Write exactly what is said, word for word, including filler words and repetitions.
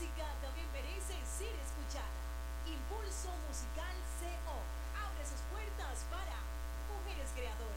música también merece ser escuchada. Impulso Musical C O abre sus puertas para mujeres creadoras.